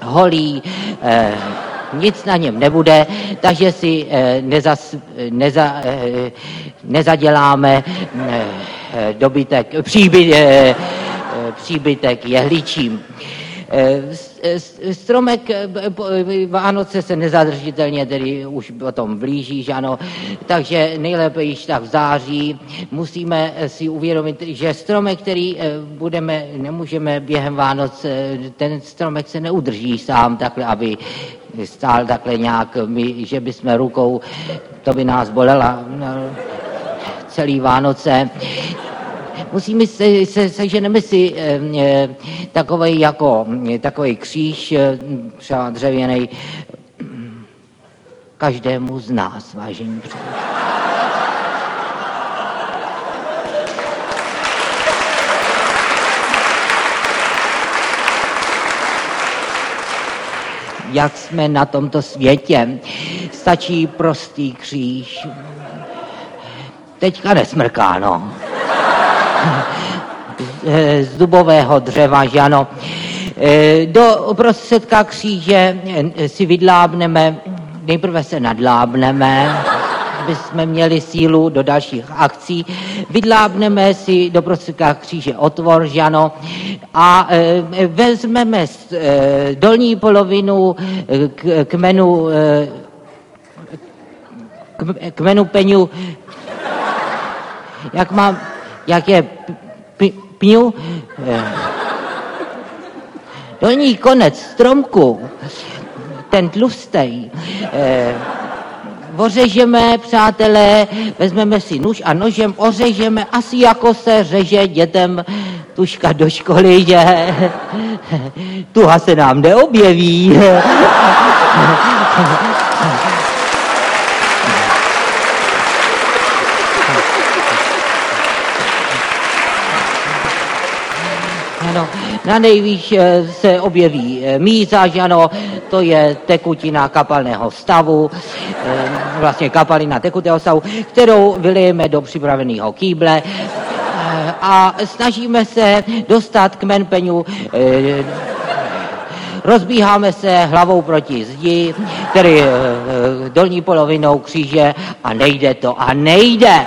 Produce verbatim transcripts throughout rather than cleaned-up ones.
holý, eh, nic na něm nebude, takže si eh, nezas, neza, eh, nezaděláme eh, dobytek, příbyt, eh, příbytek jehličím. Stromek Vánoce se nezadržitelně tedy už potom blíží, že ano, takže nejlépe již tak v září musíme si uvědomit, že stromek, který budeme, nemůžeme během Vánoc, ten stromek se neudrží sám takhle, aby stál takhle nějak, my, že bychom rukou, to by nás bolela celý Vánoce. Musíme se, se, seženeme si e, e, takovej jako takovej kříž, e, třeba dřevěnej, každému z nás, vážení přátelé. Jak jsme na tomto světě, stačí prostý kříž. Teďka nesmrká, no. Z dubového dřeva, že ano. Do prostředka kříže si vydlábneme, nejprve se nadlábneme, aby jsme měli sílu do dalších akcí. Vydlábneme si do prostředka kříže otvor, že ano, a vezmeme dolní polovinu kmenu, kmenu peňu, jak mám, jak je pňu, dolní konec stromku, ten tlustej, ořežeme, přátelé, vezmeme si nůž a nožem ořežeme, asi jako se řeže dětem tuška do školy, že tuha se nám neobjeví. Ano, na nejvýš se objeví míza, že ano, to je tekutina kapalného stavu, vlastně kapalina tekutého stavu, kterou vylijeme do připraveného kýble a snažíme se dostat kmen peňu, rozbíháme se hlavou proti zdi, tedy dolní polovinou kříže a nejde to a nejde.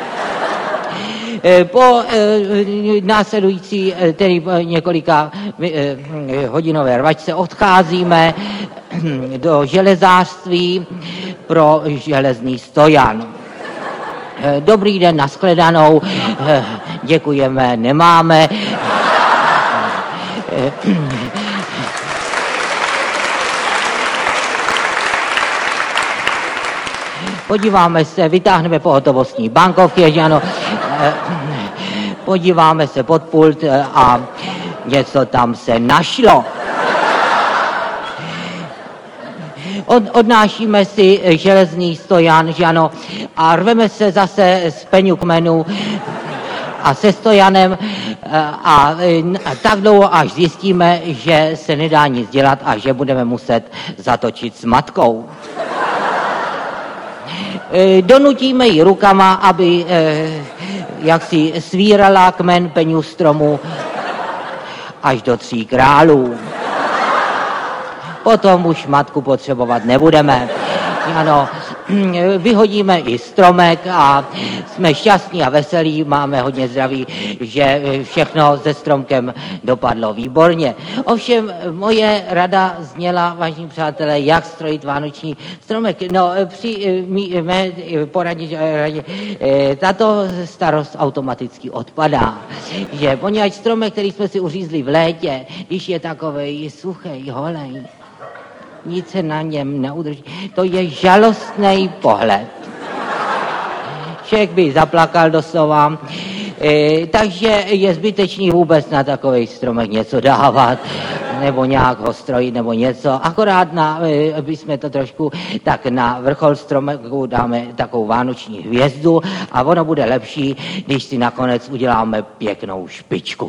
Po e, následující, e, tedy několika e, hodinové rvačce odcházíme do železářství pro železný stojan. E, dobrý den, nashledanou, e, děkujeme, nemáme. E, Podíváme se, vytáhneme pohotovostní bankovky, že ano, podíváme se pod pult a něco tam se našlo. Od, odnášíme si železný stojan, že ano, a rveme se zase z peňu kmenu a se stojanem a, a tak dlouho, až zjistíme, že se nedá nic dělat a že budeme muset zatočit s matkou. Donutíme ji rukama, aby eh, jaksi svírala kmen peňu stromu až do tří králů. Potom už matku potřebovat nebudeme. Ano, vyhodíme i stromek a jsme šťastní a veselí, máme hodně zdraví, že všechno se stromkem dopadlo výborně. Ovšem, moje rada zněla, vážení přátelé, jak strojit vánoční stromek. No, při mý, mé poradě, radě, tato starost automaticky odpadá. Že poněvadž stromek, který jsme si uřízli v létě, když je takovej suchej, holej, nic se na něm neudrží. To je žalostný pohled. Člověk by zaplakal doslova. E, takže je zbytečný vůbec na takový stromek něco dávat, nebo nějak ho strojit, nebo něco. Akorát, na, e, aby jsme to trošku, tak na vrchol stromeku dáme takovou vánoční hvězdu a ono bude lepší, když si nakonec uděláme pěknou špičku.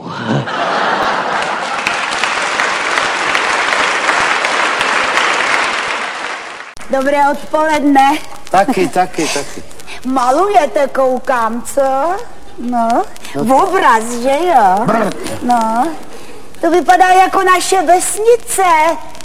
Dobré odpoledne. Taky, taky, taky. Malujete, koukám, co? No, no obraz, že jo? Brr. No, to vypadá jako naše vesnice.